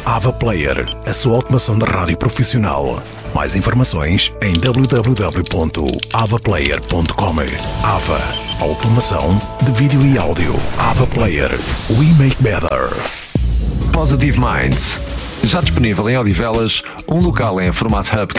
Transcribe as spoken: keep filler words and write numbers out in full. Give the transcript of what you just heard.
Ava Player, a sua automação de rádio profissional. Mais informações em w w w ponto ava player ponto com. Ava, automação de vídeo e áudio. Ava Player, we make better. Positive Minds. Já disponível em Odivelas, um local em formato hub